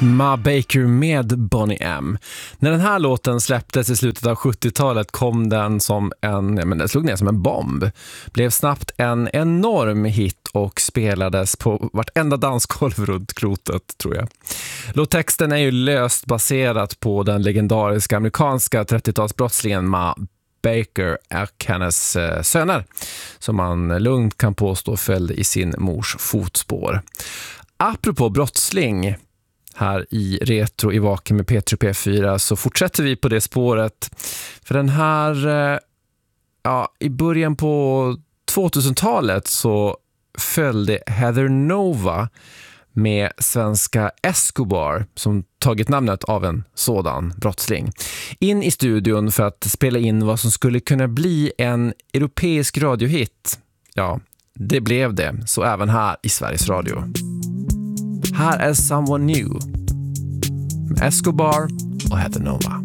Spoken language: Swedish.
Ma Baker med Boney M. När den här låten släpptes i slutet av 70-talet kom den som den slog ner som en bomb. Blev snabbt en enorm hit och spelades på vartenda dansgolv runt klotet, tror jag. Låttexten är ju löst baserat på den legendariska amerikanska 30-talsbrottslingen Ma Baker och hennes söner, som man lugnt kan påstå följde i sin mors fotspår. Apropå brottsling, här i Retro i Vaken med P3 P4 så fortsätter vi på det spåret. För den här, i början på 2000-talet så följde Heather Nova med svenska Escobar, som tagit namnet av en sådan brottsling, in i studion för att spela in vad som skulle kunna bli en europeisk radiohit. Ja, det blev det, så även här i Sveriges Radio. Här är Someone New med Escobar och Heather Nova.